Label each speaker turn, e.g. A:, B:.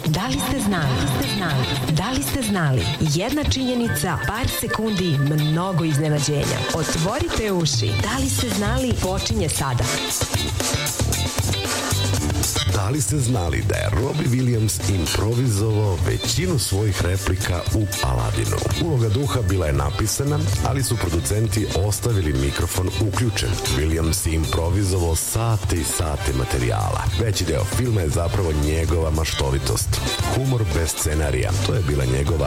A: Da li ste znali? Da li ste znali? Jedna činjenica, par sekundi, mnogo iznenađenja. Otvorite uši. Da li ste znali? Počinje sada.
B: Da li ste znali da je Robbie Williams improvizovao većinu svojih replika u Aladinu? Uloga duha bila je napisana, ali su producenti ostavili mikrofon uključen. Williams je improvizovao sate i sate materijala. Veći deo filma je zapravo njegova maštovitost. Humor bez scenarija, to je bila njegova